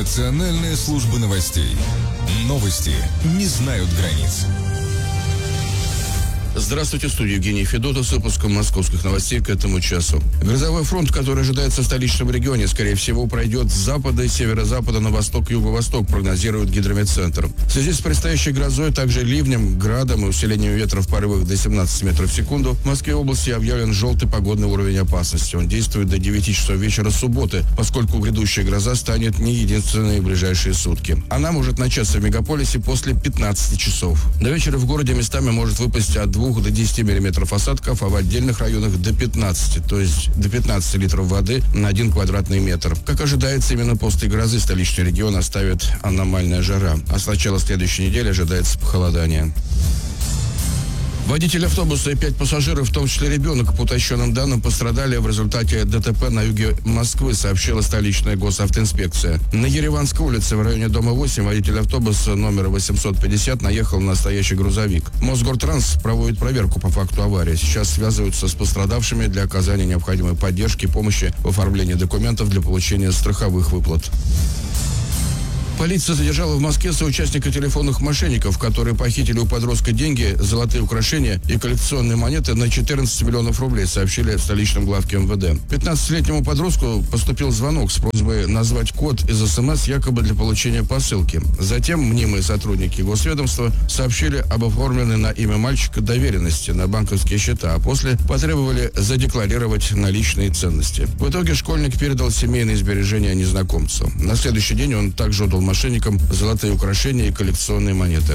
Национальная служба новостей. Новости не знают границ. Здравствуйте, в студии Евгений Федотов с выпуском московских новостей к этому часу. Грозовой фронт, который ожидается в столичном регионе, скорее всего, пройдет с запада и северо-запада на восток и юго-восток, прогнозирует Гидрометцентр. В связи с предстоящей грозой, также ливнем, градом и усилением ветра в порывах до 17 метров в секунду, в Москве области объявлен желтый погодный уровень опасности. Он действует до 9 часов вечера субботы, поскольку грядущая гроза станет не единственной в ближайшие сутки. Она может начаться в мегаполисе после 15 часов. До вечера в городе местами может выпасть от 2 до 10 миллиметров осадков, а в отдельных районах до 15, то есть до 15 литров воды на 1 квадратный метр. Как ожидается, именно после грозы столичный регион оставит аномальная жара, а с начала следующей недели ожидается похолодание. Водитель автобуса и 5 пассажиров, в том числе ребенок, по уточненным данным, пострадали в результате ДТП на юге Москвы, сообщила столичная госавтоинспекция. На Ереванской улице в районе дома 8 водитель автобуса номера 850 наехал на настоящий грузовик. Мосгортранс проводит проверку по факту аварии. Сейчас связываются с пострадавшими для оказания необходимой поддержки и помощи в оформлении документов для получения страховых выплат. Полиция задержала в Москве соучастника телефонных мошенников, которые похитили у подростка деньги, золотые украшения и коллекционные монеты на 14 миллионов рублей, сообщили в столичном главке МВД. 15-летнему подростку поступил звонок с просьбой назвать код из СМС якобы для получения посылки. Затем мнимые сотрудники госведомства сообщили об оформленной на имя мальчика доверенности на банковские счета, а после потребовали задекларировать наличные ценности. В итоге школьник передал семейные сбережения незнакомцу. На следующий день он также отдал мошенникам золотые украшения и коллекционные монеты.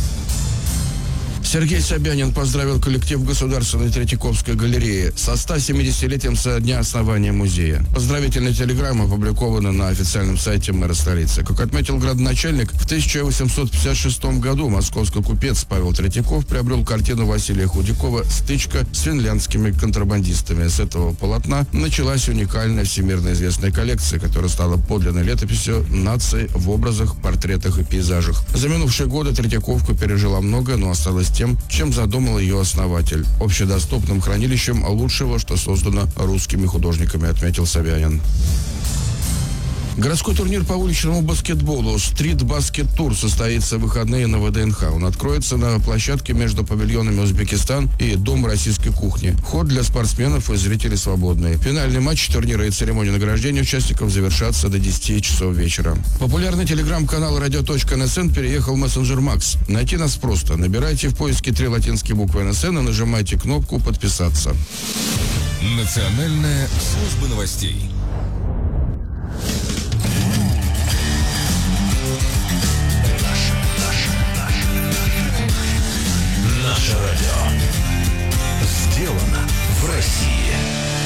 Сергей Собянин поздравил коллектив Государственной Третьяковской галереи со 170-летием со дня основания музея. Поздравительная телеграмма опубликована на официальном сайте мэра столицы. Как отметил градоначальник, в 1856 году московский купец Павел Третьяков приобрел картину Василия Худякова «Стычка с финляндскими контрабандистами». С этого полотна началась уникальная всемирно известная коллекция, которая стала подлинной летописью нации в образах, портретах и пейзажах. За минувшие годы Третьяковка пережила многое, но осталась тем, чем задумал ее основатель. Общедоступным хранилищем лучшего, что создано русскими художниками, отметил Собянин. Городской турнир по уличному баскетболу «Стрит Баскет Тур» состоится в выходные на ВДНХ. Он откроется на площадке между павильонами «Узбекистан» и «Дом российской кухни». Вход для спортсменов и зрителей свободный. Финальный матч турнира и церемония награждения участников завершатся до 10 часов вечера. Популярный телеграм-канал «Радио.НСН» переехал в мессенджер Макс. Найти нас просто. Набирайте в поиске 3 латинские буквы НСН и нажимайте кнопку «Подписаться». Национальная служба новостей.